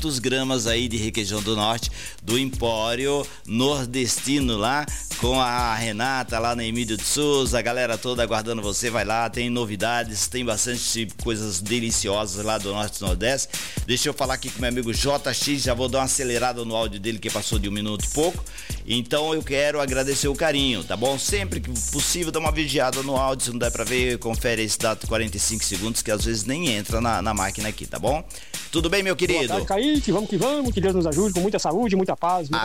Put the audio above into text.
200 gramas aí de requeijão do norte, do Empório Nordestino lá, com a Renata lá na Emílio de Souza, a galera toda aguardando você, vai lá, tem novidades, tem bastante coisas deliciosas lá do Norte e Nordeste. Deixa eu falar aqui com meu amigo JX, já vou dar uma acelerada no áudio dele que passou de 1 minuto e pouco, então eu quero agradecer o carinho, tá bom? Sempre que possível dá uma vigiada no áudio, se não der pra ver, confere esse dado 45 segundos que às vezes nem entra na máquina aqui, tá bom? Tudo bem, meu querido? Boa tarde, Kaique, vamos que Deus nos ajude com muita saúde, muita paz, muita